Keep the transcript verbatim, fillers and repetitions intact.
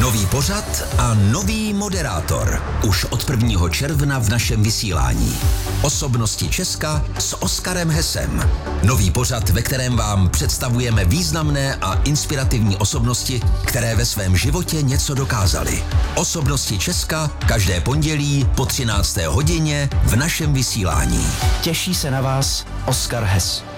Nový pořad a nový moderátor. Už od prvního června v našem vysílání. Osobnosti Česka s Oskarem Hessem. Nový pořad, ve kterém vám představujeme významné a inspirativní osobnosti, které ve svém životě něco dokázaly. Osobnosti Česka každé pondělí po třinácté hodině v našem vysílání. Těší se na vás Oskar Hess.